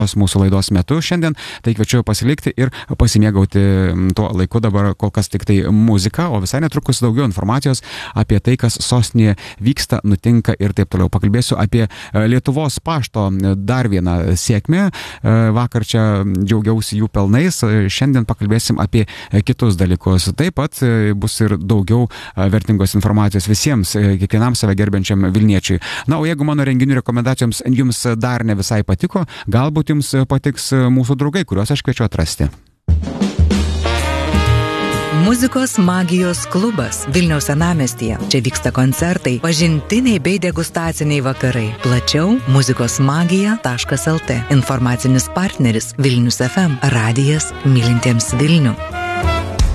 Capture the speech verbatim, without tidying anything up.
mūsų laidos metu šiandien, tai kviečiu pasilikti ir pasimėgauti tuo laiku, dabar kol kas tik tai muzika, o visai netrukus daugiau informacijos apie tai, kas sostinėje vyksta, nutinka ir taip toliau. Pakalbėsiu apie Lietuvos pašto dar vieną sėkmę, vakar čia džiaugiausi jų pelnais, šiandien pakalbėsim apie kitus dalykus. Taip pat bus ir daugiau vertingos informacijos visiems, kiekvienam save gerbiančiam Vilniečiui. Na, o jeigu mano renginių rekomendacijoms jums dar ne visai patiko, galbūt jums patiks mūsų draugai, kuriuos aš kviečiu atrasti. Muzikos magijos klubas Vilniaus senamiestyje. Čia vyksta koncertai, pažintiniai bei degustaciniai vakarai. Plačiau muzikosmagija taškas el tė. Informacinis partneris Vilnius ef em, radijas mylintiems Vilnių.